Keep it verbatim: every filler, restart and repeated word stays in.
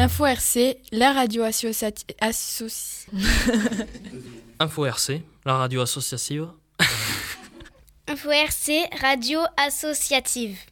Info R C, la radio associative. Associ... Info R C, la radio associative. Info R C, radio associative.